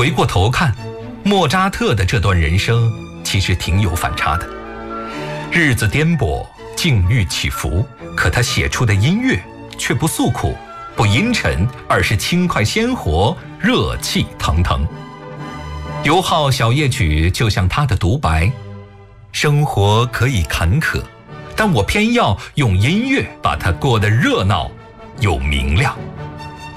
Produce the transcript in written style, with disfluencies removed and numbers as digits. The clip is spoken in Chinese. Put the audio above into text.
回过头看，莫扎特的这段人生其实挺有反差的，日子颠簸，境遇起伏，可他写出的音乐却不诉苦，不阴沉，而是轻快鲜活，热气腾腾。尤浩小夜曲就像他的独白：生活可以坎坷，但我偏要用音乐把它过得热闹又明亮。